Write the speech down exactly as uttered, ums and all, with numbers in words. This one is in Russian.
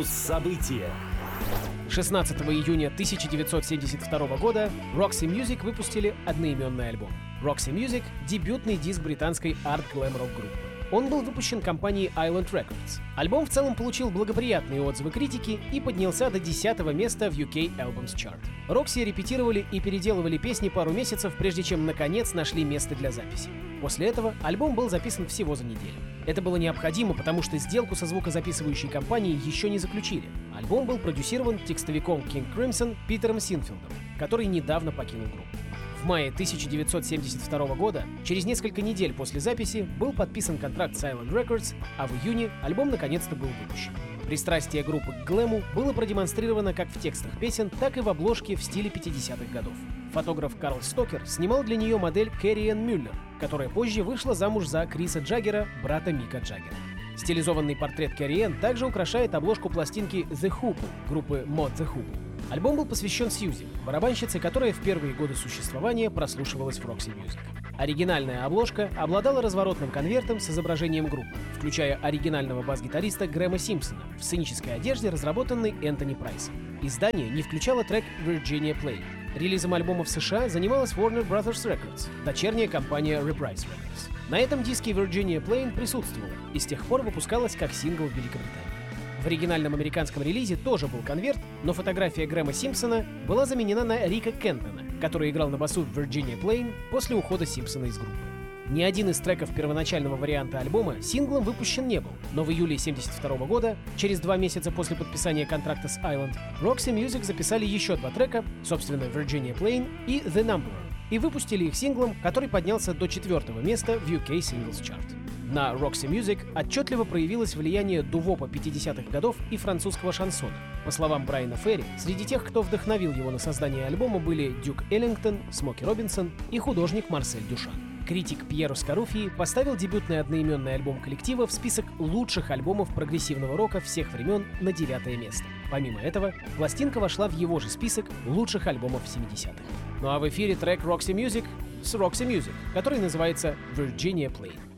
Фокус события. шестнадцатого июня тысяча девятьсот семьдесят второго года Roxy Music выпустили одноименный альбом. Roxy Music — дебютный диск британской арт-глэм-рок группы. Он был выпущен компанией Island Records. Альбом в целом получил благоприятные отзывы критики и поднялся до десятого места в ю кей Albums Chart. Roxy репетировали и переделывали песни пару месяцев, прежде чем наконец нашли место для записи. После этого альбом был записан всего за неделю. Это было необходимо, потому что сделку со звукозаписывающей компанией еще не заключили. Альбом был продюсирован текстовиком King Crimson Питером Синфилдом, который недавно покинул группу. В мае тысяча девятьсот семьдесят второго года, через несколько недель после записи, был подписан контракт с Island Records, а в июне альбом наконец-то был выпущен. Пристрастие группы к глэму было продемонстрировано как в текстах песен, так и в обложке в стиле пятидесятых годов. Фотограф Карл Стокер снимал для нее модель Кэрри Энн Мюллер, которая позже вышла замуж за Криса Джаггера, брата Мика Джаггера. Стилизованный портрет Кэрри Энн также украшает обложку пластинки The Hoople группы Mod The Hoople. Альбом был посвящен Сьюзи, барабанщице, которая в первые годы существования прослушивалась в Roxy Music. Оригинальная обложка обладала разворотным конвертом с изображением группы, включая оригинального бас-гитариста Грэма Симпсона в сценической одежде, разработанной Энтони Прайсом. Издание не включало трек Virginia Plain. Релизом альбома в США занималась Warner Brothers Records, дочерняя компания Reprise Records. На этом диске Virginia Plain присутствовала и с тех пор выпускалась как сингл в Великобритании. В оригинальном американском релизе тоже был конверт, но фотография Грэма Симпсона была заменена на Рика Кентона, который играл на басу в Virginia Plain после ухода Симпсона из группы. Ни один из треков первоначального варианта альбома синглом выпущен не был, но в июле семьдесят второго года, через два месяца после подписания контракта с Island, Roxy Music записали еще два трека, собственно, Virginia Plain и The Numberer, и выпустили их синглом, который поднялся до четвертого места в ю кей Singles Chart. На Roxy Music отчетливо проявилось влияние дувопа пятидесятых годов и французского шансона. По словам Брайана Ферри, среди тех, кто вдохновил его на создание альбома, были Дюк Эллингтон, Смоки Робинсон и художник Марсель Дюшан. Критик Пьеро Скаруфьи поставил дебютный одноименный альбом коллектива в список лучших альбомов прогрессивного рока всех времен на девятое место. Помимо этого, пластинка вошла в его же список лучших альбомов семидесятых. Ну а в эфире трек Roxy Music с Roxy Music, который называется Virginia Plain.